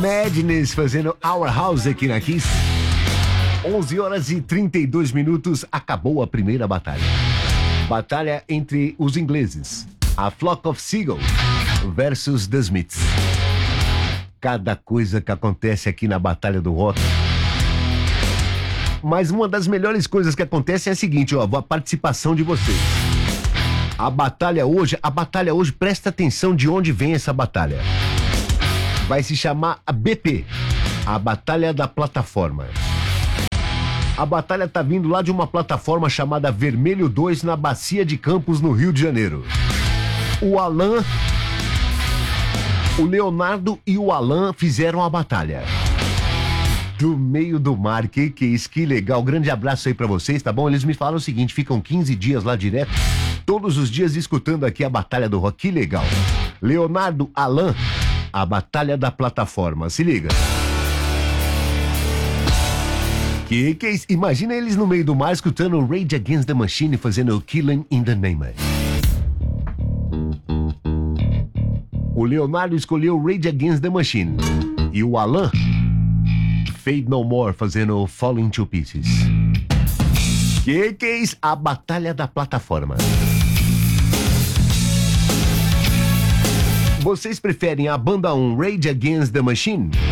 Madness fazendo Our House aqui na Kiss. 11 horas e 32 minutos, acabou a primeira batalha. Batalha entre os ingleses, a Flock of Seagulls versus The Smiths. Cada coisa que acontece aqui na Batalha do Rock. Mas uma das melhores coisas que acontece é a seguinte, ó, a participação de vocês. A batalha hoje, presta atenção de onde vem essa batalha. Vai se chamar a BP, a Batalha da Plataforma. A batalha tá vindo lá de uma plataforma chamada Vermelho 2 na Bacia de Campos, no Rio de Janeiro. O Leonardo e o Alan fizeram a batalha. Do meio do mar, que é isso, que legal. Grande abraço aí pra vocês, tá bom? Eles me falaram o seguinte, ficam 15 dias lá direto, todos os dias escutando aqui a Batalha do Rock, que legal. Leonardo, Alan, a Batalha da Plataforma, se liga. Que é isso? Imagina eles no meio do mar escutando Rage Against the Machine fazendo Killing in the Name. O Leonardo escolheu Rage Against the Machine e o Alan Fade No More fazendo Falling to Pieces. Que é isso? A Batalha da Plataforma. Vocês preferem a banda 1 Rage Against the Machine